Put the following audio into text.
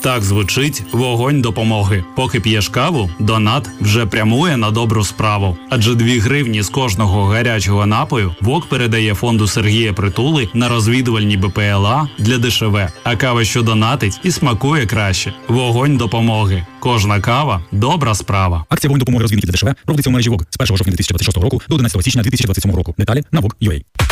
Так звучить вогонь допомоги. Поки п'єш каву, донат вже прямує на добру справу. Адже 2 гривні з кожного гарячого напою ВОК передає фонду Сергія Притули на розвідувальні БПЛА для ДШВ. А кава, що донатить, і смакує краще. Вогонь допомоги. Кожна кава – добра справа. Акція «Вогонь допомоги» розвідників ДШВ проводиться у мережі ВОК з 1 жовтня 2026 року до 11 січня 2027 року. Деталі на VOK.UA.